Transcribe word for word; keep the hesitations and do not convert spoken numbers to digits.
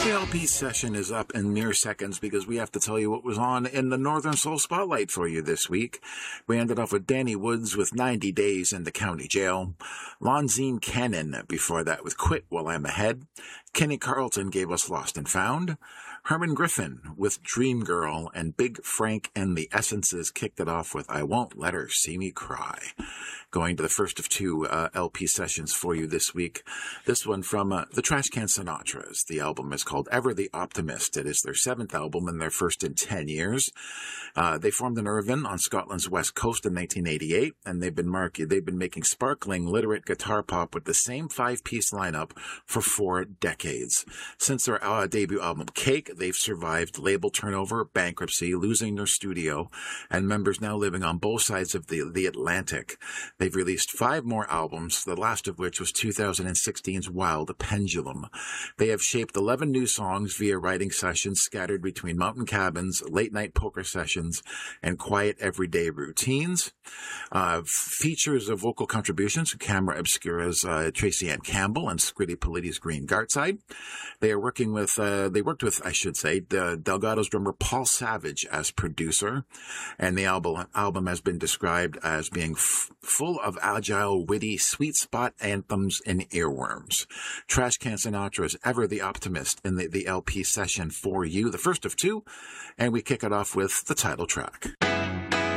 The L P session is up in mere seconds because we have to tell you what was on in the Northern Soul Spotlight for you this week. We ended off with Danny Woods with ninety days in the county jail. Lonzine Cannon before that with Quit While I'm Ahead. Kenny Carlton gave us Lost and Found. Herman Griffin with Dream Girl, and Big Frank and the Essences kicked it off with I Won't Let Her See Me Cry. Going to the first of two uh, L P sessions for you this week. This one from uh, the Trashcan Sinatras. The album is called Ever the Optimist. It is their seventh album and their first in ten years. Uh, they formed in Irvine on Scotland's west coast in nineteen eighty-eight, and they've been mark- they've been making sparkling, literate guitar pop with the same five-piece lineup for four decades. Since their uh, debut album Cake, they've survived label turnover, bankruptcy, losing their studio, and members now living on both sides of the, the Atlantic. They've released five more albums, the last of which was two thousand sixteen's Wild Pendulum. They have shaped eleven new songs via writing sessions scattered between mountain cabins, late-night poker sessions, and quiet everyday routines. Uh, features of vocal contributions from Camera Obscura's uh, Tracy Ann Campbell and Scritti Politi's Green Gartside. They are working with, uh, they worked with, I should say, the Delgado's drummer Paul Savage as producer, and the album album has been described as being f- full of agile, witty, sweet spot anthems and earworms. Trashcan Sinatra's Ever the Optimist in the, the L P session for you, the first of two, and we kick it off with the title track.